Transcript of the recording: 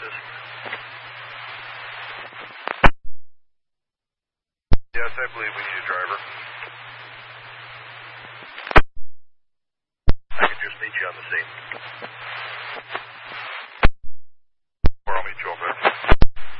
services? Yes, I believe we need a driver. I can just meet you on the scene.